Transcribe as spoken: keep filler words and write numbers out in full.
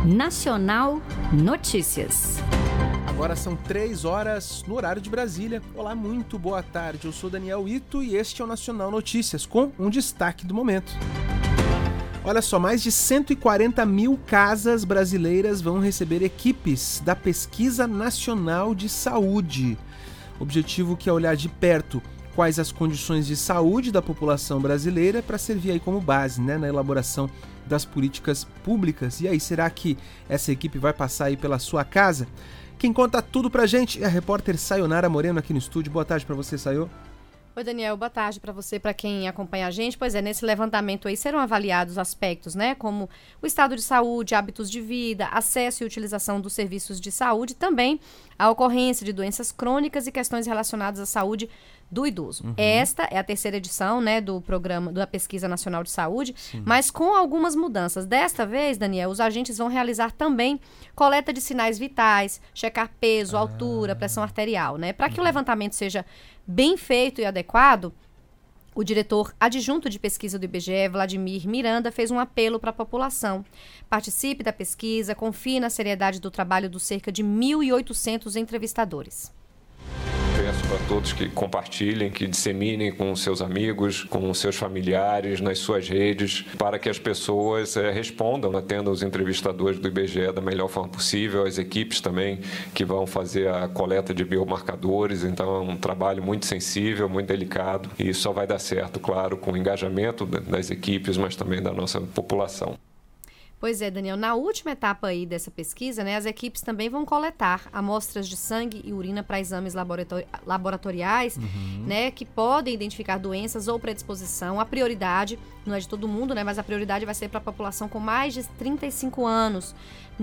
Nacional Notícias. Agora são três horas no horário de Brasília. Olá, muito boa tarde. Eu sou Daniel Ito e este é o Nacional Notícias, com um destaque do momento. Olha só, mais de cento e quarenta mil casas brasileiras vão receber equipes da Pesquisa Nacional de Saúde. Objetivo que é olhar de perto quais as condições de saúde da população brasileira para servir aí como base, né, na elaboração das políticas públicas. E aí, será que essa equipe vai passar aí pela sua casa? Quem conta tudo pra gente é a repórter Sayonara Moreno aqui no estúdio. Boa tarde pra você, Sayo. Oi, Daniel, boa tarde para você, para quem acompanha a gente. Pois é, nesse levantamento aí serão avaliados aspectos, né, como o estado de saúde, hábitos de vida, acesso e utilização dos serviços de saúde, também a ocorrência de doenças crônicas e questões relacionadas à saúde do idoso. Uhum. Esta é a terceira edição, né, do programa da Pesquisa Nacional de Saúde, Sim. mas com algumas mudanças. Desta vez, Daniel, os agentes vão realizar também coleta de sinais vitais, checar peso, ah. altura, pressão arterial, né, para que uhum. o levantamento seja bem feito e adequado. O diretor adjunto de pesquisa do I B G E, Vladimir Miranda, fez um apelo para a população. Participe da pesquisa, confie na seriedade do trabalho dos cerca de mil e oitocentos entrevistadores. Peço para todos que compartilhem, que disseminem com seus amigos, com seus familiares, nas suas redes, para que as pessoas é, respondam, atendam os entrevistadores do I B G E da melhor forma possível, as equipes também que vão fazer a coleta de biomarcadores. Então é um trabalho muito sensível, muito delicado, e só vai dar certo, claro, com o engajamento das equipes, mas também da nossa população. Pois é, Daniel, na última etapa aí dessa pesquisa, né, as equipes também vão coletar amostras de sangue e urina para exames laboratori- laboratoriais, uhum. né, que podem identificar doenças ou predisposição. A prioridade, não é de todo mundo, né, mas a prioridade vai ser para a população com mais de trinta e cinco anos.